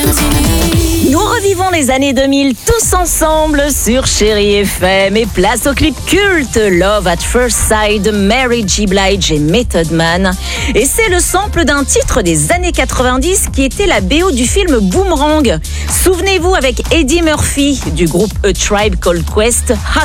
Nous revivons les années 2000 tous ensemble sur Chérie FM et place au clip culte Love at First Sight de Mary J. Blige et Method Man. Et c'est le sample d'un titre des années 90 qui était la BO du film Boomerang. Souvenez-vous avec Eddie Murphy du groupe A Tribe Called Quest, Hot